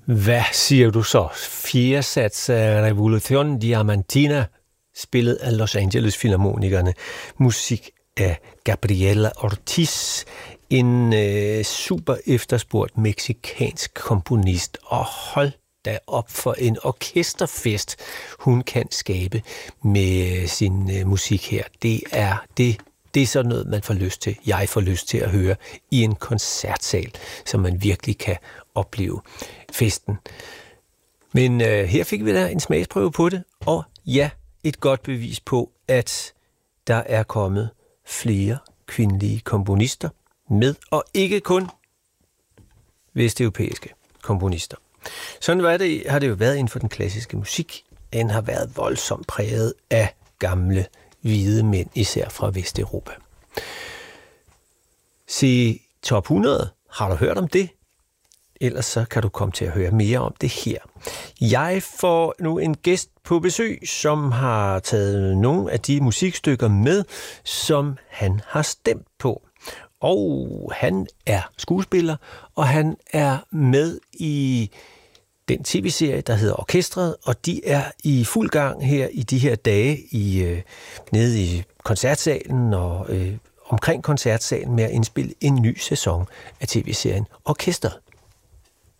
Hvad siger du så? Fjerde sats af Revolution Diamantina, spillet af Los Angeles Filharmonikerne. Musik af Gabriela Ortiz, en super efterspurgt mexikansk komponist. Og hold da op for en orkesterfest, hun kan skabe med sin musik her. Det er sådan noget, man får lyst til. Jeg får lyst til at høre i en koncertsal, så man virkelig kan opleve festen. Men her fik vi da en smagsprøve på det, og ja, et godt bevis på, at der er kommet flere kvindelige komponister med, og ikke kun vesteuropæiske komponister. Sådan har det jo været inden for den klassiske musik. Den har været voldsomt præget af gamle hvide mænd, især fra Vesteuropa. Se Top 100, har du hørt om det? Ellers så kan du komme til at høre mere om det her. Jeg får nu en gæst på besøg, som har taget nogle af de musikstykker med, som han har stemt på. Og han er skuespiller, og han er med i den tv-serie, der hedder Orkestret, og de er i fuld gang her i de her dage nede i koncertsalen og omkring koncertsalen med at indspille en ny sæson af tv-serien Orkestret.